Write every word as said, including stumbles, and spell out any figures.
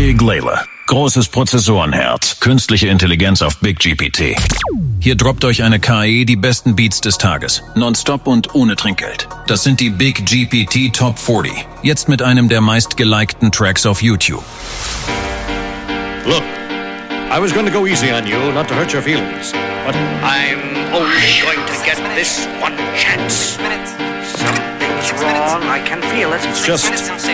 Big Layla. Großes Prozessorenherz. Künstliche Intelligenz auf Big G P T. Hier droppt euch eine K I die besten Beats des Tages. Nonstop und ohne Trinkgeld. Das sind die Big G P T Top vierzig. Jetzt mit einem der meistgelikten Tracks auf YouTube. Look, I was going to go easy on you, not to hurt your feelings. But I'm only going to get this one chance. Something's wrong. I can feel it. It's just